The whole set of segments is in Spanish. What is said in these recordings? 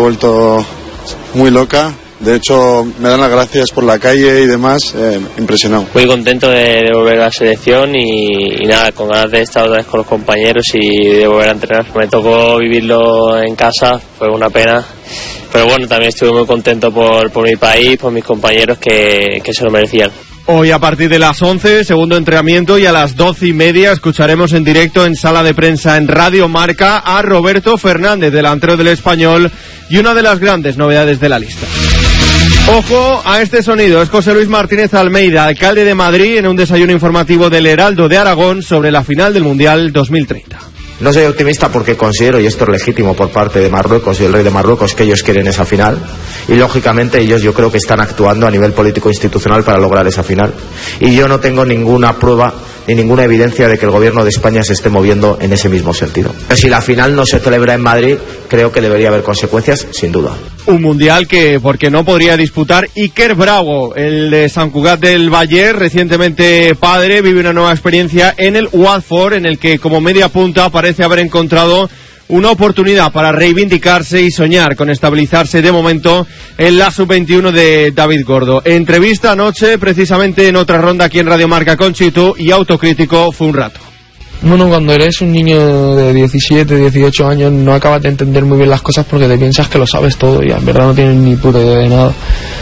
vuelto muy loca. De hecho, me dan las gracias por la calle y demás, impresionado. Muy contento de volver a la selección y nada, con ganas de estar otra vez con los compañeros y de volver a entrenar. Me tocó vivirlo en casa, fue una pena, pero bueno, también estuve muy contento por mi país, por mis compañeros que se lo merecían. Hoy a partir de las 11, segundo entrenamiento, y a las 12:30 escucharemos en directo en sala de prensa en Radio Marca a Roberto Fernández, delantero del Español y una de las grandes novedades de la lista. Ojo a este sonido, es José Luis Martínez Almeida, alcalde de Madrid, en un desayuno informativo del Heraldo de Aragón sobre la final del Mundial 2030. No soy optimista porque considero, y esto es legítimo por parte de Marruecos y el rey de Marruecos, que ellos quieren esa final, y lógicamente ellos yo creo que están actuando a nivel político institucional para lograr esa final, y yo no tengo ninguna prueba ni ninguna evidencia de que el gobierno de España se esté moviendo en ese mismo sentido. Si la final no se celebra en Madrid, creo que debería haber consecuencias, sin duda. Un mundial que, porque no podría disputar Iker Bravo, el de Sant Cugat del Vallès, recientemente padre, vive una nueva experiencia en el Watford, en el que como media punta parece haber encontrado una oportunidad para reivindicarse y soñar con estabilizarse de momento en la sub-21 de David Gordo. Entrevista anoche, precisamente en otra ronda aquí en Radio Marca con Chitu, y autocrítico fue un rato. Bueno, cuando eres un niño de 17, 18 años no acabas de entender muy bien las cosas porque te piensas que lo sabes todo y en verdad no tienes ni puta idea de nada.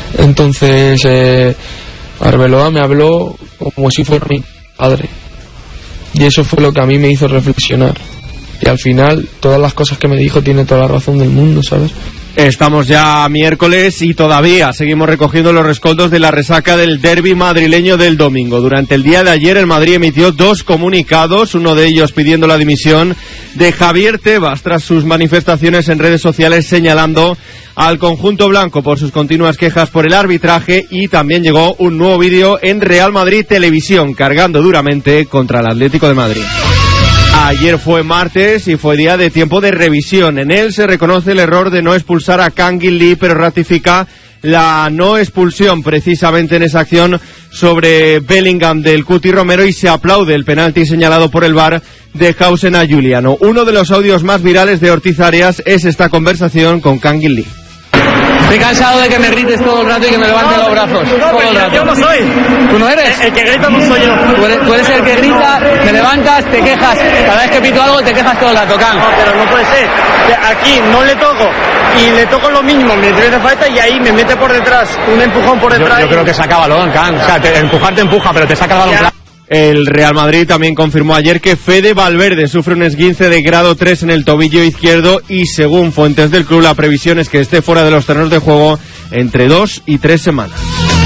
Entonces Arbeloa me habló como si fuera mi padre y eso fue lo que a mí me hizo reflexionar. Y al final, todas las cosas que me dijo tiene toda la razón del mundo, ¿sabes? Estamos ya miércoles y todavía seguimos recogiendo los rescoldos de la resaca del derbi madrileño del domingo. Durante el día de ayer el Madrid emitió 2 comunicados, uno de ellos pidiendo la dimisión de Javier Tebas tras sus manifestaciones en redes sociales señalando al conjunto blanco por sus continuas quejas por el arbitraje, y también llegó un nuevo vídeo en Real Madrid Televisión cargando duramente contra el Atlético de Madrid. Ayer fue martes y fue día de tiempo de revisión. En él se reconoce el error de no expulsar a Kang In Lee, pero ratifica la no expulsión precisamente en esa acción sobre Bellingham del Cuti Romero, y se aplaude el penalti señalado por el VAR de Hausen a Juliano. Uno de los audios más virales de Ortiz Arias es esta conversación con Kang In Lee. Estoy cansado de que me grites todo el rato y que me levantes los brazos. Todo el rato. Yo no soy. ¿Tú no eres? El que grita no soy yo. Tú eres el que grita, me levantas, te quejas. Cada vez que pito algo te quejas todo el rato, Can. No, pero no puede ser. Aquí no le toco y le toco lo mínimo, me hace falta y ahí me mete por detrás, un empujón por detrás. Yo creo que saca balón, Can. O sea, empujar te empuja, pero te saca el balón. El Real Madrid también confirmó ayer que Fede Valverde sufre un esguince de grado 3 en el tobillo izquierdo, y según fuentes del club la previsión es que esté fuera de los terrenos de juego entre 2 y 3 semanas.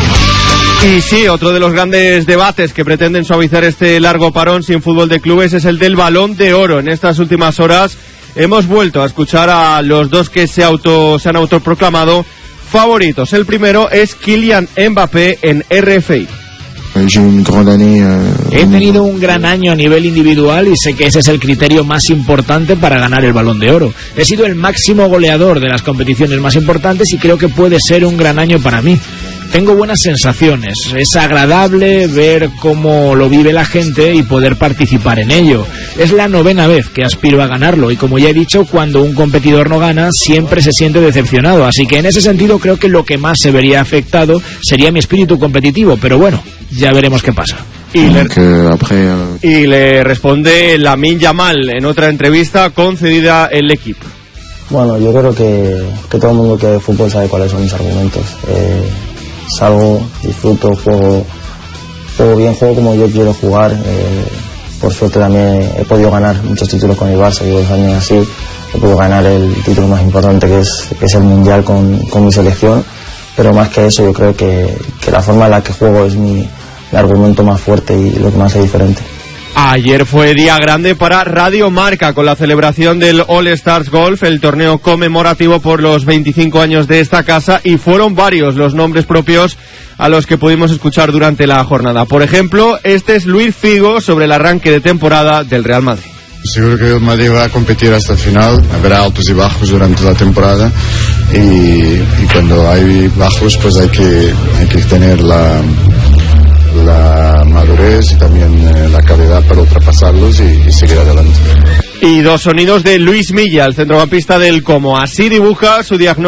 Y sí, otro de los grandes debates que pretenden suavizar este largo parón sin fútbol de clubes es el del Balón de Oro. En estas últimas horas hemos vuelto a escuchar a los dos que se han autoproclamado favoritos. El primero es Kylian Mbappé en RFI. He tenido un gran año a nivel individual y sé que ese es el criterio más importante para ganar el Balón de Oro. He sido el máximo goleador de las competiciones más importantes y creo que puede ser un gran año para mí. Tengo buenas sensaciones, es agradable ver cómo lo vive la gente y poder participar en ello. Es la 9ª vez que aspiro a ganarlo y, como ya he dicho, cuando un competidor no gana siempre se siente decepcionado, así que en ese sentido creo que lo que más se vería afectado sería mi espíritu competitivo, pero bueno, ya veremos qué pasa. Y le responde Lamine Yamal en otra entrevista concedida en l'Equipe. Bueno, yo creo que todo el mundo que ve fútbol sabe cuáles son mis argumentos. Salgo, disfruto, juego bien, juego como yo quiero jugar. Por suerte también he podido ganar muchos títulos con el Barça, llevo 2 años así. He podido ganar el título más importante que es el Mundial con mi selección, pero más que eso yo creo que la forma en la que juego es mi argumento más fuerte y lo que más es diferente. Ayer fue día grande para Radio Marca con la celebración del All Stars Golf, el torneo conmemorativo por los 25 años de esta casa, y fueron varios los nombres propios a los que pudimos escuchar durante la jornada. Por ejemplo, este es Luis Figo sobre el arranque de temporada del Real Madrid. Seguro que el Madrid va a competir hasta el final, habrá altos y bajos durante la temporada y cuando hay bajos pues hay que tener la madurez y también la calidad para ultrapasarlos y seguir adelante. Y 2 sonidos de Luis Milla, el centrocampista del Como. Así dibuja su diagnóstico